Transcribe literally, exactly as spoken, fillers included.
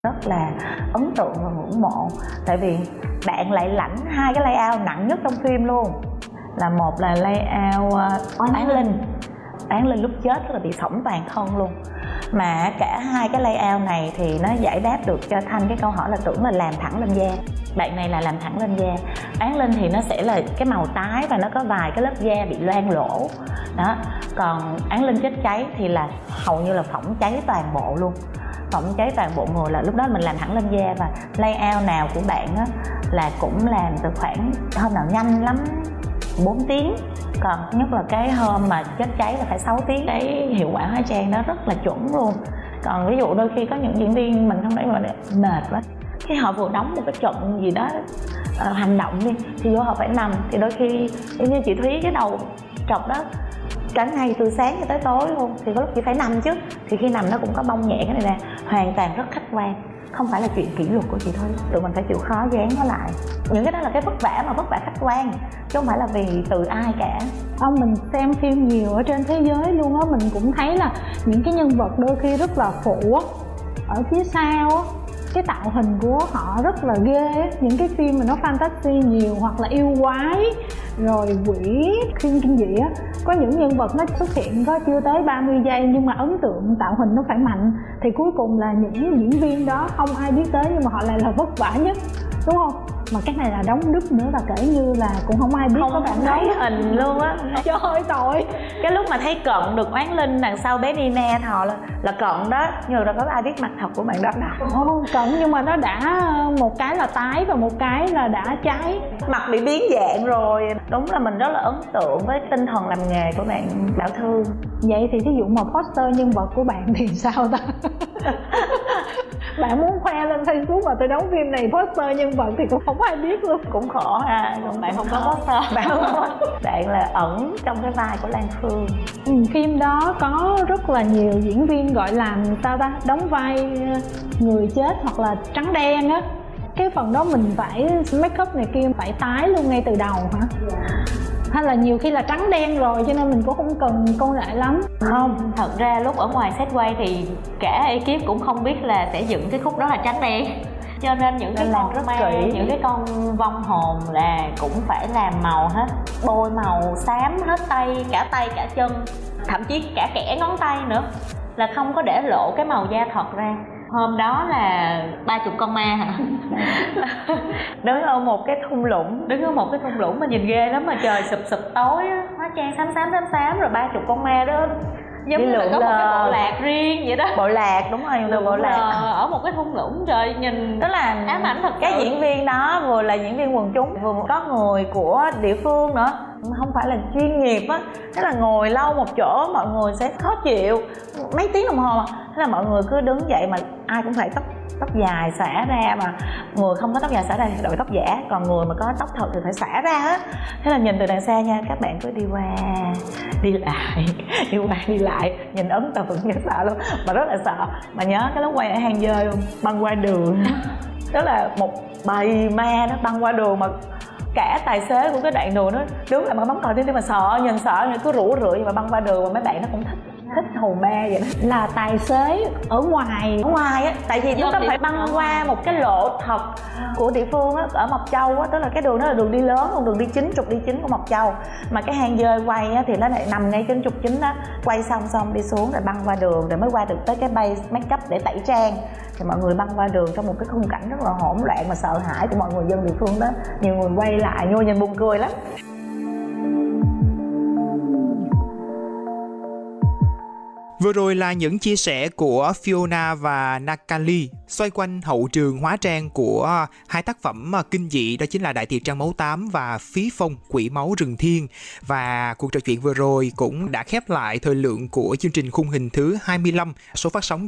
rất là ấn tượng và ngưỡng mộ. Tại vì bạn lại lãnh hai cái layout nặng nhất trong phim luôn. Là một là layout uh, Án Linh. Án Linh lúc chết rất là bị phỏng toàn thân luôn. Mà cả hai cái layout này thì nó giải đáp được cho Thanh cái câu hỏi là tưởng là làm thẳng lên da. Bạn này là làm thẳng lên da. Án Linh thì nó sẽ là cái màu tái và nó có vài cái lớp da bị loang lỗ đó. Còn Án Linh chết cháy thì là hầu như là phỏng cháy toàn bộ luôn, phỏng cháy toàn bộ người. Là lúc đó mình làm thẳng lên da. Và layout nào của bạn á là cũng làm từ khoảng hôm nào nhanh lắm bốn tiếng, còn nhất là cái hôm mà chết cháy là phải sáu tiếng. Cái hiệu quả hóa trang đó rất là chuẩn luôn. Còn ví dụ đôi khi có những diễn viên mình không thấy mà mệt quá, khi họ vừa đóng một cái trận gì đó uh, hành động đi thì vô họ phải nằm, thì đôi khi như chị Thúy cái đầu trọc đó cả ngày từ sáng cho tới tối luôn, thì có lúc chị phải nằm chứ, thì khi nằm nó cũng có bong nhẹ cái này nè, hoàn toàn rất khách quan, không phải là chuyện kỷ luật của chị thôi. Tụi mình phải chịu khó dán nó lại. Những cái đó là cái vất vả mà vất vả khách quan, chứ không phải là vì từ ai cả. Ông mình xem phim nhiều ở trên thế giới luôn á, mình cũng thấy là những cái nhân vật đôi khi rất là phụ á, ở phía sau á, cái tạo hình của họ rất là ghê á. Những cái phim mà nó fantasy nhiều hoặc là yêu quái rồi quỷ phim kinh dị á, có những nhân vật nó xuất hiện có chưa tới ba mươi giây nhưng mà ấn tượng tạo hình nó phải mạnh, thì cuối cùng là những diễn viên đó không ai biết tới nhưng mà họ lại là vất vả nhất, đúng không? Mà cái này là đóng đúp nữa, là kể như là cũng không ai biết không có bạn thấy hình luôn á. Trời ơi tội. Cái lúc mà thấy Cận được Oán Linh đằng sau bé Nina thò là là Cận đó, nhưng mà đâu có ai biết mặt thật của bạn đó đâu. Ồ, Cận nhưng mà nó đã một cái là tái và một cái là đã cháy, mặt bị biến dạng rồi. Đúng là mình rất là ấn tượng với tinh thần làm nghề của bạn Bảo Thư. Vậy thì ví dụ mà poster nhân vật của bạn thì sao ta? Bạn muốn khoe lên Facebook mà tôi đóng phim này poster nhân vật thì cũng không ai biết luôn. Cũng khổ ha, còn bạn không có poster. Bạn không có. Bạn là ẩn trong cái vai của Lan Phương. Ừ, phim đó có rất là nhiều diễn viên gọi là sao ta, đóng vai người chết hoặc là trắng đen á. Cái phần đó mình phải make up này kia phải tái luôn ngay từ đầu hả? Hay là nhiều khi là trắng đen rồi cho nên mình cũng không cần công nghệ lắm? Không, thật ra lúc ở ngoài set quay thì cả ekip cũng không biết là sẽ dựng cái khúc đó là trắng đen, cho nên những cái làm con rất ma, kỹ. những cái con vong hồn là cũng phải làm màu hết, bôi màu xám hết tay, cả tay cả chân, thậm chí cả kẽ ngón tay nữa, là không có để lộ cái màu da thật ra. Hôm đó là ba chục con ma hả? Đứng ở một cái thung lũng, đứng ở một cái thung lũng mà nhìn ghê lắm, mà trời sụp sụp tối á, hóa trang xám xám xám xám, rồi ba chục con ma đó giống như là có một cái bộ lạc riêng vậy đó. Bộ lạc, đúng rồi, là bộ lạc ở một cái thung lũng. Trời, nhìn đó là ám ảnh thật. Cái diễn viên đó vừa là diễn viên quần chúng, vừa có người của địa phương nữa, không phải là chuyên nghiệp á. Thế là ngồi lâu một chỗ mọi người sẽ khó chịu mấy tiếng đồng hồ mà. Thế là mọi người cứ đứng dậy mà ai cũng phải tóc tóc dài xõa ra, mà người không có tóc dài xõa ra thì đội tóc giả, còn người mà có tóc thật thì phải xõa ra hết. Thế là nhìn từ đằng xa nha, các bạn cứ đi qua đi lại đi qua đi lại, nhìn ấn tượng như sợ luôn, mà rất là sợ. Mà nhớ cái lúc quay ở hang dơi không, băng qua đường đó là một bầy ma nó băng qua đường, mà cả tài xế của cái đoạn đường đó đứng lại mà bấm còi tiếng mà sợ, nhìn sợ, người cứ rủ rượi mà băng qua đường, mà mấy bạn nó cũng thích thích hù ma vậy đó. Là tài xế ở ngoài ở ngoài á, tại vì chúng ta phải băng qua một cái lộ thật của địa phương á, ở Mộc Châu á, tức là cái đường đó là đường đi lớn, đường đi chính, trục đi chính của Mộc Châu, mà cái hang dơi quay á thì nó lại nằm ngay trên trục chính đó. Quay xong xong đi xuống rồi băng qua đường rồi mới qua được tới cái base make up để tẩy trang, thì mọi người băng qua đường trong một cái khung cảnh rất là hỗn loạn mà sợ hãi của mọi người dân địa phương đó. Nhiều người quay lại vô nhìn buồn cười lắm. Vừa rồi là những chia sẻ của Fiona và Nakali xoay quanh hậu trường hóa trang của hai tác phẩm kinh dị, đó chính là Đại Tiệc Trăng Máu tám và Phí Phong Quỷ Máu Rừng Thiên. Và cuộc trò chuyện vừa rồi cũng đã khép lại thời lượng của chương trình khung hình thứ hai mươi lăm số phát sóng